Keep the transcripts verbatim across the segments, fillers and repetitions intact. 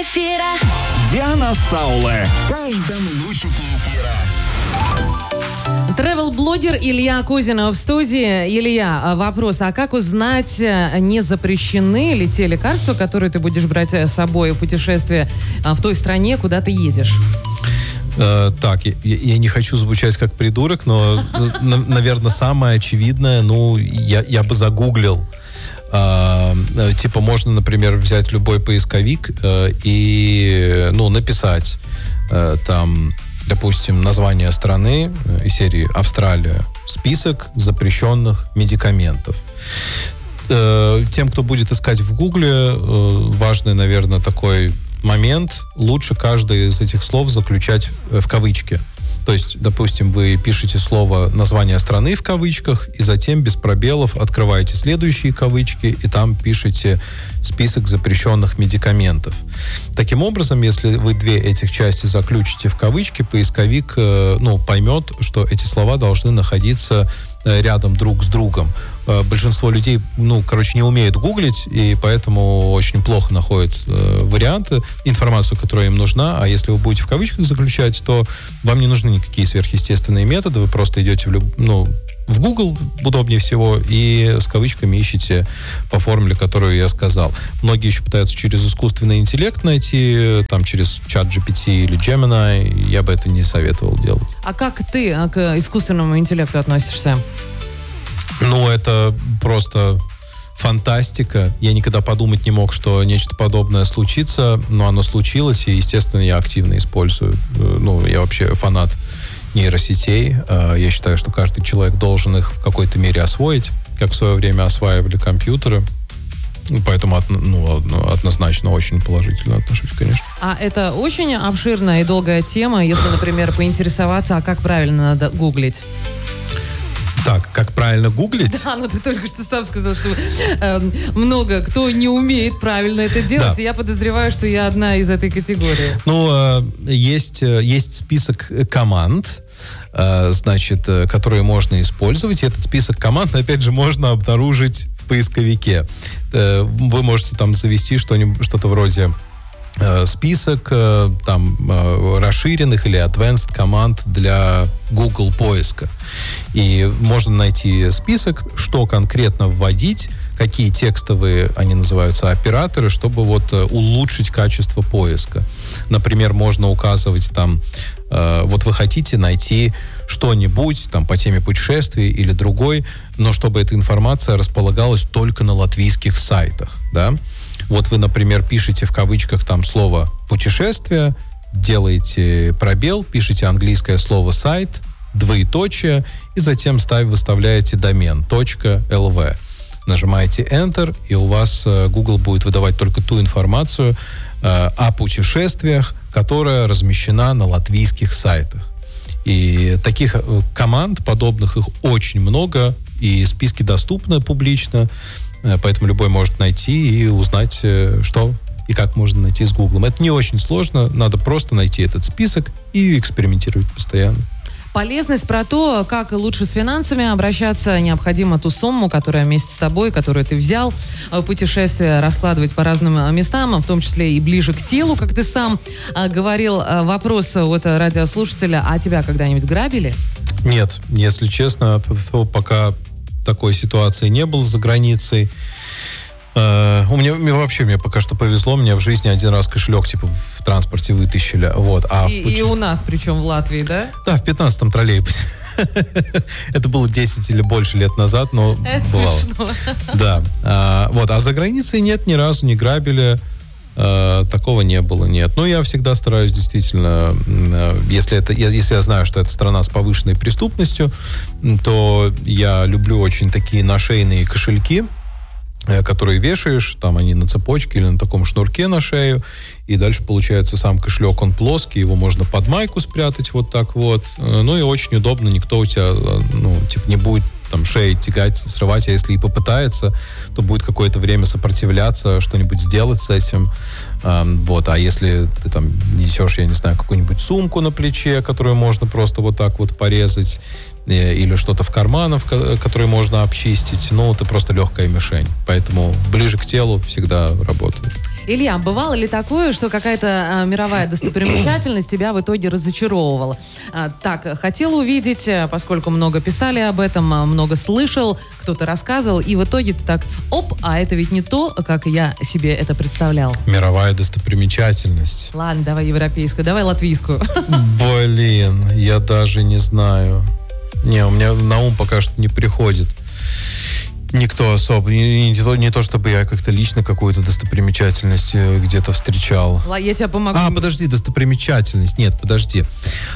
эфира. Диана Сауле. В каждом лучике эфира. Тревел-блогер Илья Кузинов в студии. Илья, вопрос, а как узнать, не запрещены ли те лекарства, которые ты будешь брать с собой в путешествие в той стране, куда ты едешь? Э, так, я, я не хочу звучать как придурок, но, на, наверное, самое очевидное, ну, я, я бы загуглил. Э, типа, можно, например, взять любой поисковик э, и, ну, написать э, там, допустим, название страны э, из серии Австралия, список запрещенных медикаментов. Э, тем, кто будет искать в Гугле, э, важный, наверное, такой момент, лучше каждое из этих слов заключать в кавычки. То есть, допустим, вы пишете слово название страны в кавычках, и затем без пробелов открываете следующие кавычки, и там пишете список запрещенных медикаментов. Таким образом, если вы две этих части заключите в кавычки, поисковик, ну, поймет, что эти слова должны находиться рядом друг с другом. Большинство людей, ну, короче, не умеют гуглить, и поэтому очень плохо находят э, варианты, информацию, которая им нужна, а если вы будете в кавычках заключать, то вам не нужны никакие сверхъестественные методы, вы просто идете в, люб... ну, в Google, удобнее всего, и с кавычками ищете по формуле, которую я сказал. Многие еще пытаются через искусственный интеллект найти, там, через чат джи пи ти или Gemini, я бы это не советовал делать. А как ты к искусственному интеллекту относишься? Ну, это просто фантастика. Я никогда подумать не мог, что нечто подобное случится, но оно случилось, и, естественно, я активно использую. Ну, я вообще фанат нейросетей. Я считаю, что каждый человек должен их в какой-то мере освоить, как в свое время осваивали компьютеры. Поэтому ну, однозначно очень положительно отношусь, конечно. А это очень обширная и долгая тема, если, например, поинтересоваться, а как правильно надо гуглить? Так, как правильно гуглить? Да, ну ты только что сам сказал, что э, много кто не умеет правильно это делать, да. И я подозреваю, что я одна из этой категории. Ну, э, есть, есть список команд, э, значит, которые можно использовать. И этот список команд, опять же, можно обнаружить в поисковике. Э, вы можете там завести что-нибудь, что-то вроде список там расширенных или advanced команд для Google поиска. И можно найти список, что конкретно вводить, какие текстовые, они называются, операторы, чтобы вот улучшить качество поиска. Например, можно указывать там, вот вы хотите найти что-нибудь там по теме путешествий или другой, но чтобы эта информация располагалась только на латвийских сайтах, да. Вот вы, например, пишете в кавычках там слово «путешествие», делаете пробел, пишете английское слово «сайт», двоеточие, и затем ставь, выставляете домен .lv. Нажимаете Enter, и у вас Google будет выдавать только ту информацию э, о путешествиях, которая размещена на латвийских сайтах. И таких команд, подобных, их очень много, и списки доступны публично. Поэтому любой может найти и узнать, что и как можно найти с Гуглом. Это не очень сложно, надо просто найти этот список и экспериментировать постоянно. Полезность про то, как лучше с финансами обращаться, необходимо ту сумму, которая вместе с тобой, которую ты взял, путешествие раскладывать по разным местам, в том числе и ближе к телу, как ты сам говорил. Вопрос от радиослушателя: а тебя когда-нибудь грабили? Нет, если честно, пока такой ситуации не было за границей. Uh, у меня, мне вообще мне пока что повезло, мне в жизни один раз кошелек типа в транспорте вытащили, вот. А и, в... и у нас, причем в Латвии, да? Да, в пятнадцатом троллейбусе. Это было десять или больше лет назад, но это бывало. Смешно. Да, а, вот, а за границей нет, ни разу не грабили, а, такого не было, нет. Но я всегда стараюсь действительно, если это, если я знаю, что это страна с повышенной преступностью, то я люблю очень такие нашейные кошельки, которые вешаешь, там они на цепочке или на таком шнурке на шею, и дальше получается сам кошелек, он плоский, его можно под майку спрятать вот так вот, ну и очень удобно, никто у тебя, ну, типа не будет там шеей тягать, срывать, а если и попытается, то будет какое-то время сопротивляться, что-нибудь сделать с этим, вот, а если ты там несешь, я не знаю, какую-нибудь сумку на плече, которую можно просто вот так вот порезать, или что-то в карманах, которые можно обчистить, ну, это просто легкая мишень. Поэтому ближе к телу всегда работает. Илья, бывало ли такое, что какая-то а, мировая достопримечательность тебя в итоге разочаровывала? А, так, хотел увидеть, поскольку много писали об этом, много слышал, кто-то рассказывал, и в итоге ты так, оп, а это ведь не то, как я себе это представлял. Мировая достопримечательность. Ладно, давай европейскую, давай латвийскую. Блин, я даже не знаю. Не, у меня на ум пока что не приходит никто особо. Не, не, то, не то, чтобы я как-то лично какую-то достопримечательность где-то встречал. Ла, я тебе помогу. А, подожди, достопримечательность. Нет, подожди.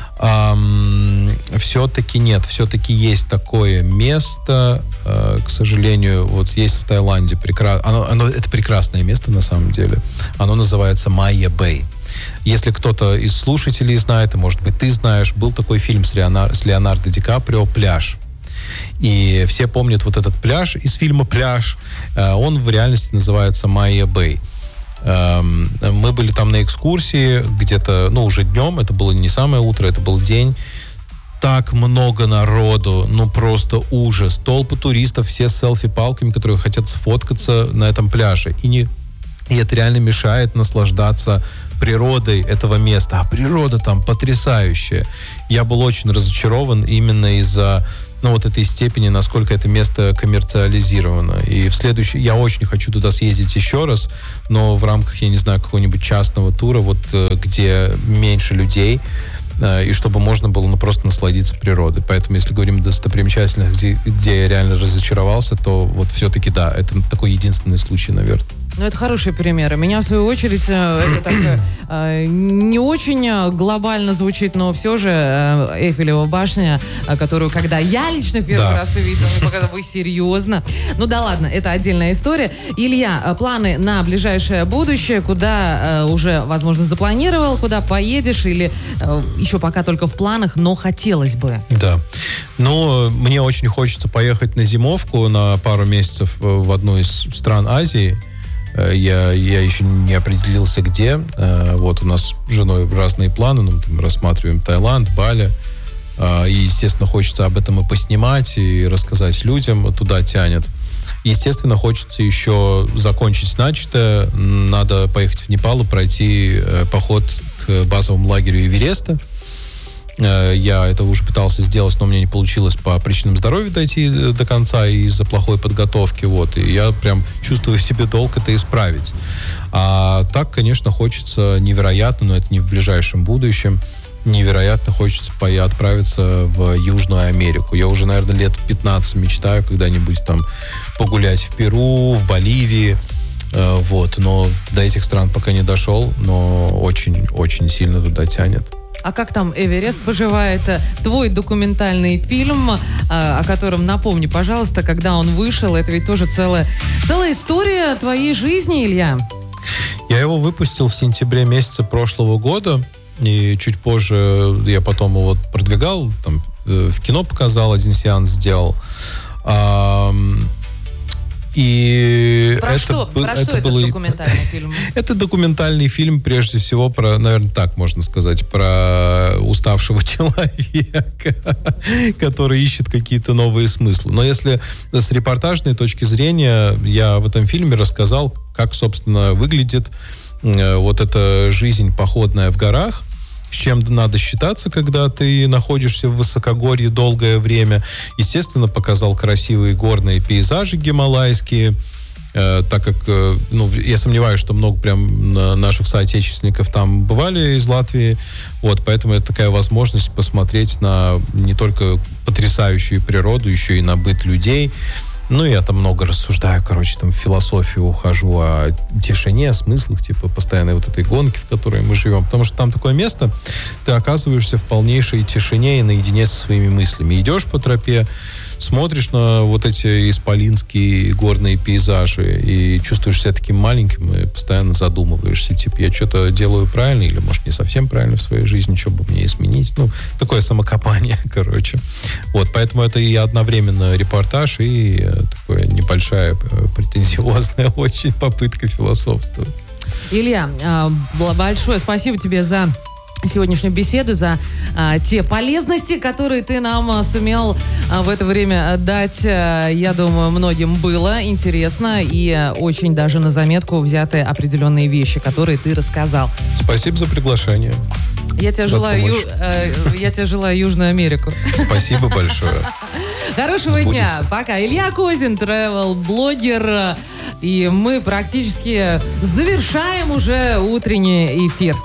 Ам, все-таки нет. Все-таки есть такое место, э, к сожалению, вот есть в Таиланде. Прекра... Оно, оно, это прекрасное место на самом деле. Оно называется Майя Бэй. Если кто-то из слушателей знает, и, может быть, ты знаешь, был такой фильм с, Леонар... с Леонардо Ди Каприо «Пляж». И все помнят вот этот пляж из фильма «Пляж». Он в реальности называется Майя Бэй. Мы были там на экскурсии где-то, ну, уже днем. Это было не самое утро, это был день. Так много народу, ну, просто ужас. Толпы туристов, все с селфи-палками, которые хотят сфоткаться на этом пляже. И, не... И это реально мешает наслаждаться природой этого места. А природа там потрясающая. Я был очень разочарован именно из-за ну, вот этой степени, насколько это место коммерциализировано. И в следующий... Я очень хочу туда съездить еще раз, но в рамках, я не знаю, какого-нибудь частного тура, вот где меньше людей, и чтобы можно было ну, просто насладиться природой. Поэтому, если говорим о достопримечательных, где, где я реально разочаровался, то вот все-таки да, это такой единственный случай, наверное. Ну, это хорошие примеры. Меня, в свою очередь, это так э, не очень глобально звучит, но все же э, Эйфелева башня, которую, когда я лично первый да. раз увидела, мне показалось, вы серьезно? Ну да ладно, это отдельная история. Илья, планы на ближайшее будущее, куда э, уже, возможно, запланировал, куда поедешь, или э, еще пока только в планах, но хотелось бы? Да. Ну, мне очень хочется поехать на зимовку на пару месяцев в одну из стран Азии. Я, я еще не определился, где. Вот у нас с женой разные планы. Ну, мы рассматриваем Таиланд, Бали. И, естественно, хочется об этом и поснимать, и рассказать людям. Туда тянет. Естественно, хочется еще закончить начатое. Надо поехать в Непал и пройти поход к базовому лагерю Эвереста. Я это уже пытался сделать, но у меня не получилось по причинам здоровья дойти до конца из-за плохой подготовки. Вот. И я прям чувствую в себе долг это исправить. А так, конечно, хочется невероятно, но это не в ближайшем будущем, невероятно хочется отправиться в Южную Америку. Я уже, наверное, лет в пятнадцать мечтаю когда-нибудь там погулять в Перу, в Боливии. Вот. Но до этих стран пока не дошел, но очень-очень сильно туда тянет. А как там Эверест поживает? Твой документальный фильм, о котором, напомни, пожалуйста, когда он вышел, это ведь тоже целая, целая история твоей жизни, Илья. Я его выпустил в сентябре месяце прошлого года, и чуть позже я потом его продвигал, там, в кино показал, один сеанс сделал. И про это, что, был, про это что было... этот документальный фильм? Это документальный фильм, прежде всего, про, наверное, так можно сказать, про уставшего человека, который ищет какие-то новые смыслы. Но если с репортажной точки зрения, я в этом фильме рассказал, как, собственно, выглядит вот эта жизнь походная в горах, с чем надо считаться, когда ты находишься в высокогорье долгое время. Естественно, показал красивые горные пейзажи гималайские, э, так как, э, ну, я сомневаюсь, что много прям наших соотечественников там бывали из Латвии, вот, поэтому это такая возможность посмотреть на не только потрясающую природу, еще и на быт людей. Ну, я там много рассуждаю, короче, там в философию ухожу о тишине, о смыслах, типа, постоянной вот этой гонки, в которой мы живем. Потому что там такое место, ты оказываешься в полнейшей тишине и наедине со своими мыслями. Идешь по тропе, смотришь на вот эти исполинские горные пейзажи и чувствуешь себя таким маленьким и постоянно задумываешься, типа, я что-то делаю правильно или, может, не совсем правильно в своей жизни, что бы мне изменить. Ну, такое самокопание, короче. Вот, поэтому это и одновременно репортаж, и такая небольшая, претензиозная очень попытка философствовать. Илья, большое спасибо тебе за сегодняшнюю беседу, за а, те полезности, которые ты нам а, сумел а, в это время дать. А, я думаю, многим было интересно и а, очень даже на заметку взяты определенные вещи, которые ты рассказал. Спасибо за приглашение. Я тебе, желаю, ю, э, я тебе желаю Южную Америку. Спасибо большое. Хорошего дня. Пока. Илья Козин, travel-блогер. И мы практически завершаем уже утренний эфир.